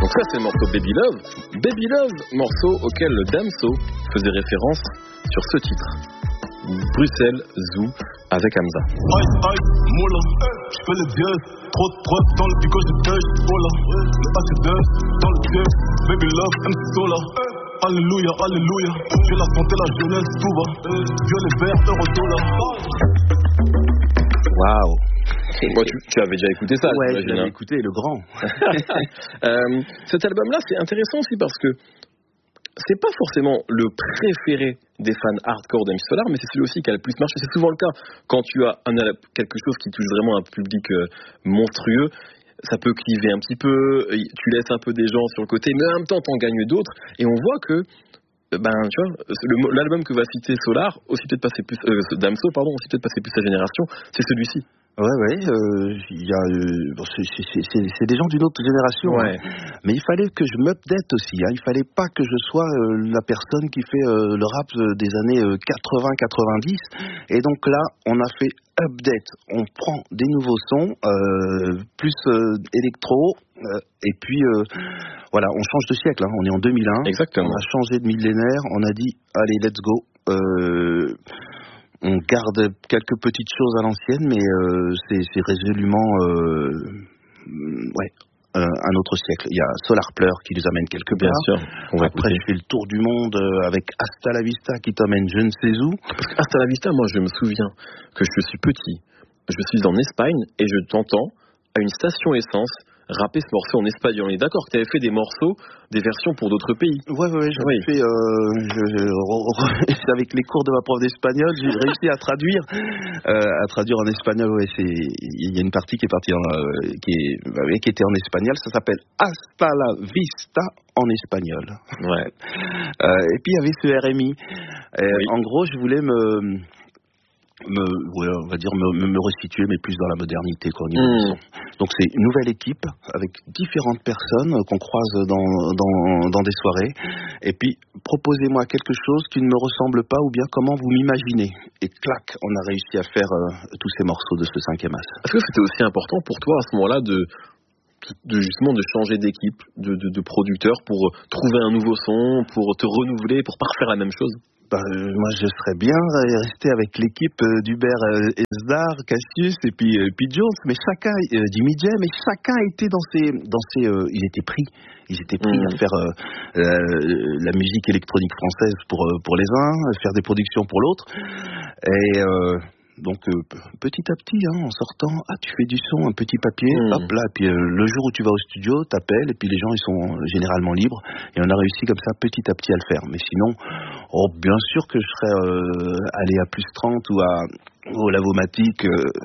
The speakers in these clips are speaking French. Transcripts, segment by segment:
Donc ça, c'est le morceau Baby Love. Baby Love, morceau auquel le Damso faisait référence sur ce titre. Bruxelles Zoo avec Hamza. Aïe, aïe, moula, j'fais les vieux, trop de prod dans le pico, je touche, voilà, le AC2, dans le pied, baby love, MC Sola, alléluia, alléluia, j'ai la santé, la jeunesse, tout va, violet vert, euro dollar. Waouh. Moi, tu avais déjà écouté ça, ouais, j'imagine. J'avais écouté, le grand. Cet album-là, c'est intéressant aussi parce que c'est pas forcément le préféré des fans hardcore d'MC Solar, mais c'est celui aussi qui a le plus marché. C'est souvent le cas quand tu as quelque chose qui touche vraiment un public monstrueux. Ça peut cliver un petit peu, tu laisses un peu des gens sur le côté, mais en même temps, t'en gagnes d'autres. Et on voit que, tu vois, l'album que va citer Solar, aussi peut-être passer plus, Damso, pardon, aussi peut-être passer plus sa génération, c'est celui-ci. Ouais, c'est des gens d'une autre génération, ouais. Hein. Mais il fallait que je m'update aussi, hein. Il fallait pas que je sois la personne qui fait le rap des années 80-90. Et donc là, on a fait update. On prend des nouveaux sons, plus électro, et puis voilà, on change de siècle, hein. On est en 2001. Exactement. On a changé de millénaire, on a dit, allez, let's go. On garde quelques petites choses à l'ancienne, mais c'est résolument un autre siècle. Il y a Solar Pleur qui nous amène quelque part. Bien sûr. Après, je fais le tour du monde avec Hasta la Vista qui t'emmène je ne sais où. Parce que Hasta la Vista, moi, je me souviens que je suis petit. Je suis en Espagne et je t'entends à une station essence rapper ce morceau en espagnol. On est d'accord que tu avais fait des morceaux, des versions pour d'autres pays. Ouais, j'avais fait avec les cours de ma prof d'espagnol, j'ai réussi à traduire en espagnol. Ouais, il y a une partie qui est partie qui était en espagnol. Ça s'appelle Hasta la Vista en espagnol. Ouais. Et puis il y avait ce RMI. Oui. En gros, je voulais me restituer, mais plus dans la modernité, quoi, au niveau du son. Donc c'est une nouvelle équipe avec différentes personnes qu'on croise dans des soirées. Et puis proposez-moi quelque chose qui ne me ressemble pas, ou bien comment vous m'imaginez. Et clac, on a réussi à faire tous ces morceaux de ce 5e as. Est-ce que c'était aussi important pour toi à ce moment-là de justement de changer d'équipe, de producteur pour trouver un nouveau son, pour te renouveler, pour pas refaire la même chose? Moi, je serais bien resté avec l'équipe d'Hubert Esdar, Cassius et puis Jones, mais chacun, Jimmy J, mais chacun était dans ses, ils étaient pris à faire la musique électronique française pour les uns, faire des productions pour l'autre, et donc petit à petit, hein, en sortant, tu fais du son, un petit papier, hop là, puis le jour où tu vas au studio, t'appelles, et puis les gens ils sont généralement libres, et on a réussi comme ça petit à petit à le faire. Mais sinon, bien sûr que je serais allé à plus 30 ou au Labomatique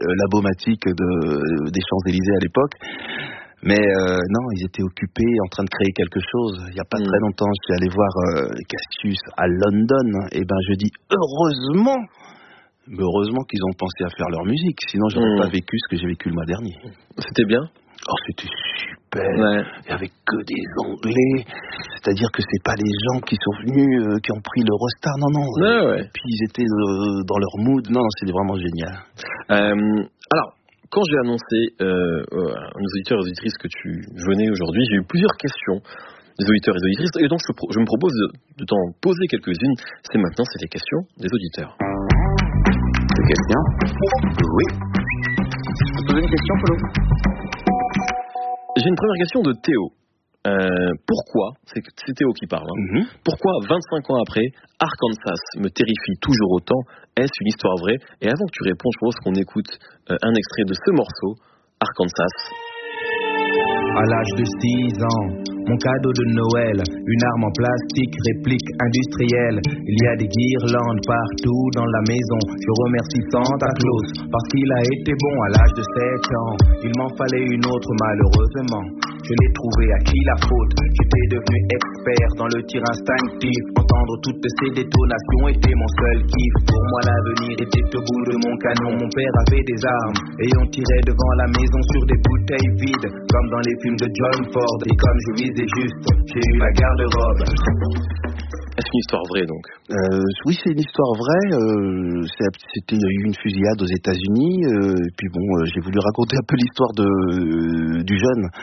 des Champs-Élysées à l'époque. Mais non, ils étaient occupés en train de créer quelque chose. Il n'y a pas très longtemps, je suis allé voir Cassius à London, et je dis heureusement qu'ils ont pensé à faire leur musique, sinon j'aurais pas vécu ce que j'ai vécu le mois dernier. C'était bien? C'était super. Ouais. Il n'y avait que des Anglais, c'est-à-dire que c'est pas les gens qui sont venus, qui ont pris l'Eurostar, non. Ouais. Et puis ils étaient dans leur mood, non, c'était vraiment génial. Alors, quand j'ai annoncé à nos auditeurs et auditrices que tu venais aujourd'hui, j'ai eu plusieurs questions des auditeurs et des auditrices, et donc je me propose de t'en poser quelques-unes. C'est les questions des auditeurs. Des questions? Oui. Je peux poser une question, Polo? J'ai une première question de Théo. Pourquoi, c'est Théo qui parle, hein, pourquoi 25 ans après, Arkansas me terrifie toujours autant? Est-ce une histoire vraie? Et avant que tu répondes, je propose qu'on écoute un extrait de ce morceau, Arkansas. À l'âge de 6 ans, mon cadeau de Noël, une arme en plastique, réplique industrielle. Il y a des guirlandes partout dans la maison. Je remercie Santa Claus parce qu'il a été bon. À l'âge de 7 ans, il m'en fallait une autre malheureusement. Je l'ai trouvé, à qui la faute? J'étais devenu expert dans le tir instinctif. Entendre toutes ces détonations était mon seul kiff. Pour moi l'avenir était au bout de mon canon. Mon père avait des armes et on tirait devant la maison sur des bouteilles vides, comme dans les films de John Ford. Et comme je visais juste, j'ai eu la garde-robe. Est-ce une histoire vraie donc? Oui, c'est une histoire vraie. Il y a eu une fusillade aux États-Unis. Et puis bon, j'ai voulu raconter un peu l'histoire du jeune.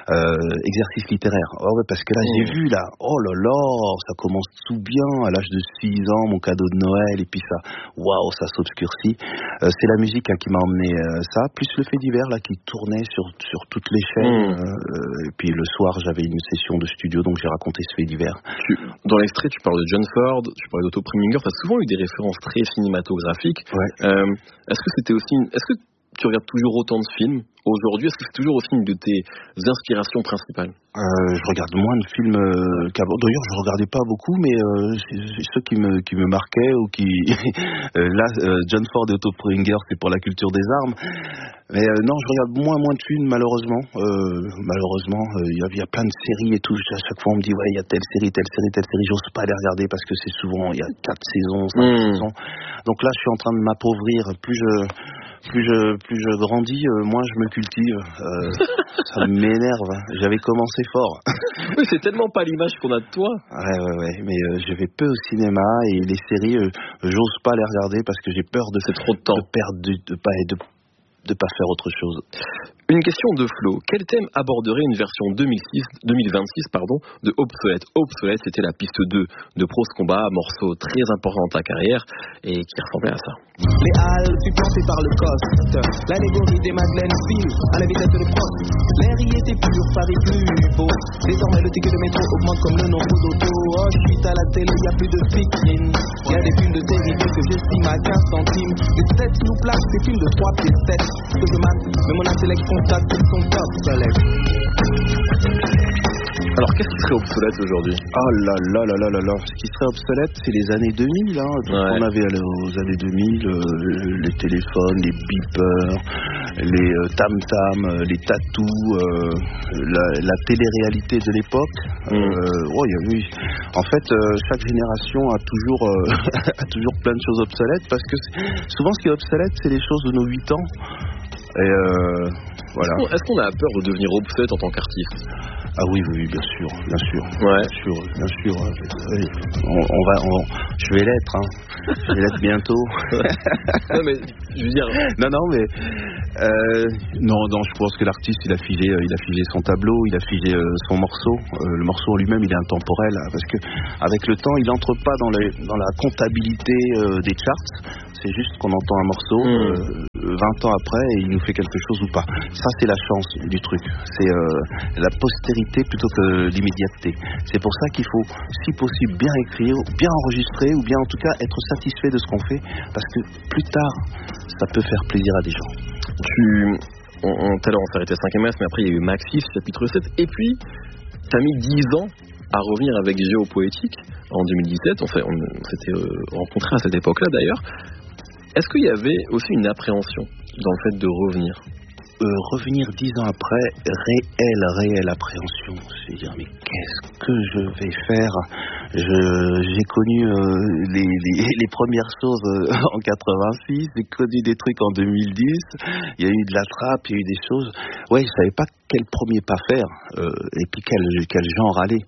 exercice littéraire. Oh ouais, parce que là, j'ai vu, là, oh là là, ça commence tout bien, à l'âge de 6 ans, mon cadeau de Noël, et puis ça, waouh, ça s'obscurcit. C'est la musique qui m'a emmené ça, plus le fait divers, là, qui tournait sur toutes les chaînes. Et puis le soir, j'avais une session de studio, donc j'ai raconté ce fait divers. Dans l'extrait, tu parles de John Ford, tu parles d'Otto Preminger, tu as souvent eu des références très cinématographiques. Ouais. Est-ce que tu regardes toujours autant de films aujourd'hui? Est-ce que c'est toujours aussi une de tes inspirations principales? Je regarde moins de films qu'avant. D'ailleurs, je regardais pas beaucoup, mais c'est ceux qui me marquaient ou qui là, John Ford et Otto Preminger, c'est pour la culture des armes. Mais non, je regarde moins de films, malheureusement. Il y a plein de séries et tout. À chaque fois, on me dit ouais, il y a telle série. J'ose pas les regarder parce que c'est souvent il y a 4 saisons, 5 saisons. Donc là, je suis en train de m'appauvrir. Plus je grandis, moins je me cultive. Ça m'énerve. J'avais commencé fort. Oui, c'est tellement pas l'image qu'on a de toi. Ouais. Mais je vais peu au cinéma et les séries, j'ose pas les regarder parce que j'ai peur de trop de temps, de perdre de pas faire autre chose. Une question de Flo. Quel thème aborderait une version 2026 de Obsolète? Obsolète, c'était la piste 2 de Prose Combat, morceau très important dans ta carrière et qui ressemblait à ça. Les halles supplantées par le coste, l'allégorie des Madeleines file à la vitesse de Prost. L'air y était pur, Paris plus beau. Désormais le ticket de métro augmente comme le nombre d'autos. Oh, je suis à la télé, y a plus de fiction. Y a des films de série B que j'estime à 15 centimes. Les 7 nous placent des films de 3 pieds 7 que je mate, mais mon intellect constate qu'ils sont obsolètes. Alors, qu'est-ce qui serait obsolète aujourd'hui? Oh là là. Ce qui serait obsolète, c'est les années 2000. Hein. Tout ce qu'on avait aux années 2000, les téléphones, les beepers, les tam-tams, les tatous, la télé-réalité de l'époque. Oui. En fait, chaque génération a toujours plein de choses obsolètes parce que souvent, ce qui est obsolète, c'est les choses de nos 8 ans. Et voilà. Est-ce qu'on a peur de devenir obsolète en tant qu'artiste? Ah oui, bien sûr. Ouais. Bien sûr. Oui. Je vais l'être, hein. Je vais l'être bientôt. Non, mais je veux dire. Non, je pense que l'artiste, il a figé son tableau, il a figé son morceau. Le morceau en lui-même, il est intemporel, parce que avec le temps, il entre pas dans la comptabilité des charts. C'est juste qu'on entend un morceau 20 ans après et il nous fait quelque chose ou pas. Ça, c'est la chance du truc. C'est la postérité plutôt que l'immédiateté. C'est pour ça qu'il faut, si possible, bien écrire, bien enregistrer ou bien en tout cas être satisfait de ce qu'on fait parce que plus tard, ça peut faire plaisir à des gens. Tout à l'heure, on s'arrêtait à 5e S, mais après, il y a eu Maxis, chapitre 7. Et puis, tu as mis 10 ans à revenir avec Géopoétique en 2017. On s'était rencontrés à cette époque-là, d'ailleurs. Est-ce qu'il y avait aussi une appréhension dans le fait de revenir? Revenir 10 ans après, réelle appréhension. C'est-à-dire, mais qu'est-ce que je vais faire? J'ai connu les premières choses en 86, j'ai connu des trucs en 2010, il y a eu de la trappe, il y a eu des choses. Ouais, je savais pas quel premier pas faire, et puis quel genre aller.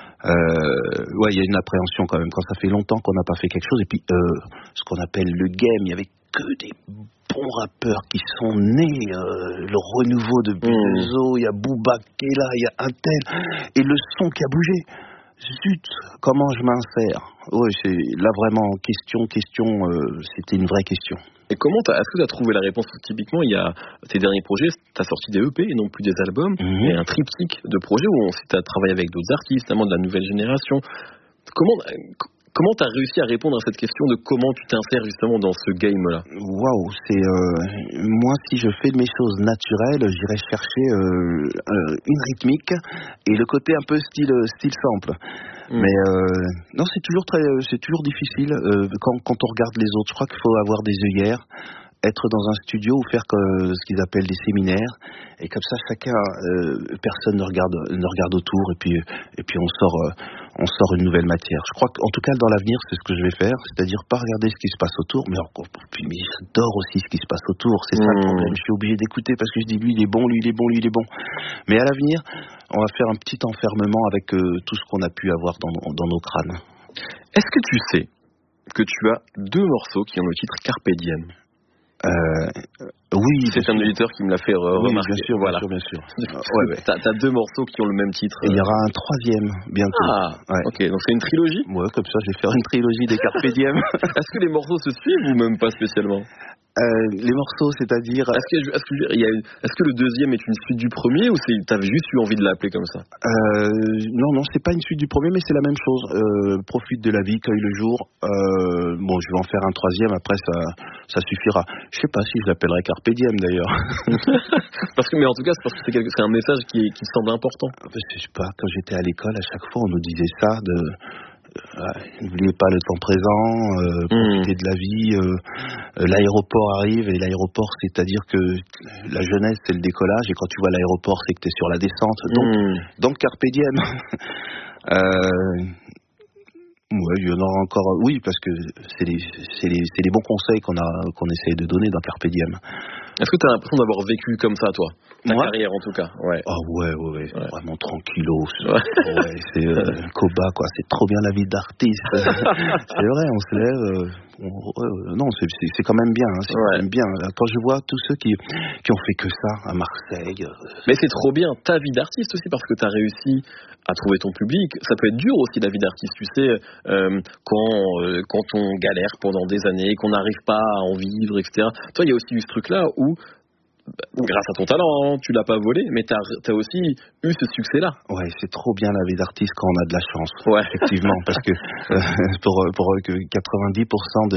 Il y a une appréhension quand même quand ça fait longtemps qu'on n'a pas fait quelque chose et puis ce qu'on appelle le game, il y avait que des bons rappeurs qui sont nés, le renouveau de Benzo, il y a Booba qui est là, il y a un tel et le son qui a bougé. Zut, comment je m'insère? Oui, c'est là vraiment question, c'était une vraie question. Et est-ce que tu as trouvé la réponse? Typiquement, il y a tes derniers projets, tu as sorti des EP et non plus des albums, et un triptyque de projets où tu as travaillé avec d'autres artistes, notamment de la nouvelle génération. Comment tu as réussi à répondre à cette question de comment tu t'insères justement dans ce game-là? Waouh, c'est moi si je fais de mes choses naturelles, j'irais chercher une rythmique et le côté un peu style sample. Mais non, c'est toujours difficile quand on regarde les autres. Je crois qu'il faut avoir des œillères, être dans un studio ou faire ce qu'ils appellent des séminaires, et comme ça personne ne regarde autour, et puis on sort une nouvelle matière. Je crois qu'en tout cas dans l'avenir c'est ce que je vais faire, c'est-à-dire pas regarder ce qui se passe autour, mais j'adore aussi ce qui se passe autour. C'est ça le problème. Je suis obligé d'écouter parce que je dis lui il est bon. Mais à l'avenir, on va faire un petit enfermement avec tout ce qu'on a pu avoir dans nos crânes. Est-ce que tu sais que tu as 2 morceaux qui ont le titre Carpe Diem? Oui, c'est un auditeur qui me l'a fait remarquer. Bien sûr, voilà. bien sûr. T'as 2 morceaux qui ont le même titre. Et il y aura un 3e bientôt. Ah, ok, donc c'est une trilogie. Ouais, comme ça, je vais faire une trilogie des Carpe Diem. Est-ce que les morceaux se suivent ou même pas spécialement? Les morceaux, c'est-à-dire... Est-ce que le deuxième est une suite du premier ou t'avais juste eu envie de l'appeler comme ça? Non, c'est pas une suite du premier, mais c'est la même chose. Profite de la vie, cueille le jour. Bon, je vais en faire un 3e, après ça suffira. Je sais pas si je l'appellerai Carpe Diem d'ailleurs. Mais en tout cas, c'est parce que c'est un message qui semble important. Je sais pas, quand j'étais à l'école, à chaque fois on nous disait ça, n'oubliez pas le temps présent, profitez de la vie, l'aéroport arrive, et l'aéroport, c'est-à-dire que la jeunesse c'est le décollage, et quand tu vois l'aéroport c'est que tu es sur la descente, donc Carpe Diem. Ouais, il y en aura encore, oui, parce que c'est les bons conseils qu'on essaye de donner dans Carpe Diem. Est-ce que tu as l'impression d'avoir vécu comme ça, toi? Ta carrière, en tout cas. Ouais. Ah ouais. Vraiment tranquillos. Ouais, c'est Koba, quoi. C'est trop bien la vie d'artiste. C'est vrai, on se lève. Non, c'est quand même bien. C'est quand même bien. Quand je vois tous ceux qui ont fait que ça à Marseille. Mais c'est trop bien ta vie d'artiste aussi, parce que tu as réussi à trouver ton public. Ça peut être dur aussi, la vie d'artiste, tu sais, quand on galère pendant des années, qu'on n'arrive pas à en vivre, etc. Toi, il y a aussi eu ce truc-là où, grâce à ton talent, tu l'as pas volé, mais t'as aussi eu ce succès-là. Ouais, c'est trop bien la vie d'artiste quand on a de la chance. Ouais. Effectivement, parce que pour que 90%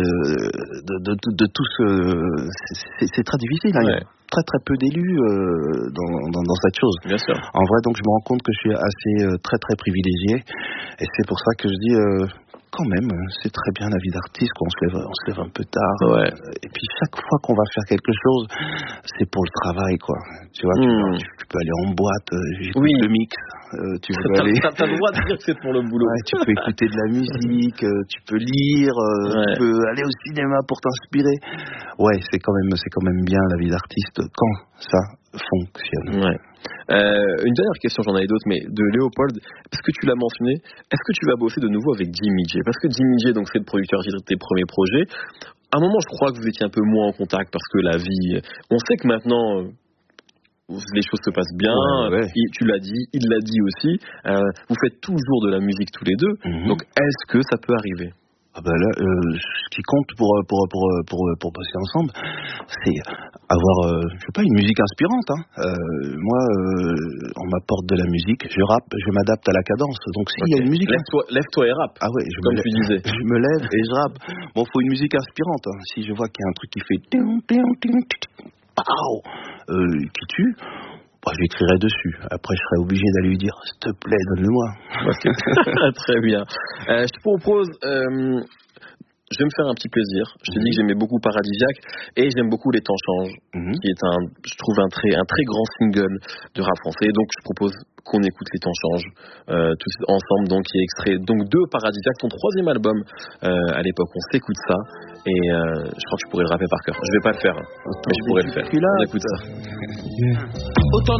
de tous, c'est très difficile. Hein. Ouais. Très très peu d'élus dans cette chose. Bien sûr. En vrai, donc je me rends compte que je suis assez très très privilégié, et c'est pour ça que je dis quand même, c'est très bien la vie d'artiste, qu'on se lève un peu tard. Ouais. Et puis chaque fois qu'on va faire quelque chose, c'est pour le travail, quoi. Tu vois, tu peux aller en boîte, j'écoute le mix. Tu peux aller. T'as le droit de dire que c'est pour le boulot. Ouais, tu peux écouter de la musique, tu peux lire, tu peux aller au cinéma pour t'inspirer. Ouais, c'est quand même bien la vie d'artiste quand ça fonctionne. Ouais. Une dernière question, j'en avais d'autres, mais de Léopold, parce que tu l'as mentionné, est-ce que tu vas bosser de nouveau avec Jimmy J? Parce que Jimmy J, donc c'est le producteur de tes premiers projets. À un moment, je crois que vous étiez un peu moins en contact parce que la vie. On sait que maintenant, les choses se passent bien. Ouais. Tu l'as dit, il l'a dit aussi. Vous faites toujours de la musique tous les deux. Donc, est-ce que ça peut arriver? Ah ben là, ce qui compte pour bosser ensemble, c'est avoir, je sais pas, une musique inspirante. Hein. Moi, on m'apporte de la musique, je rappe, je m'adapte à la cadence. Donc s'il y a une musique, lève-toi et rappe. Ah ouais, comme tu disais. Je me lève et je rappe. Bon, faut une musique inspirante. Hein. Si je vois qu'il y a un truc qui fait qui tue. J'écrirai dessus. Après, je serai obligé d'aller lui dire, s'il te plaît, donne-le-moi. Okay. Très bien. Je te propose, je vais me faire un petit plaisir. Je t'ai dit que j'aimais beaucoup Paradisiaque et j'aime beaucoup Les Temps Changent, qui est je trouve un très grand single de rap français. Donc, je propose qu'on écoute Les Temps Changent tous ensemble, donc qui est extrait donc de Paradisiaque, ton 3e album à l'époque. On s'écoute ça et je crois que tu pourrais le rapper par cœur. Je vais pas le faire, mais je pourrais le faire. On écoute ça. Autant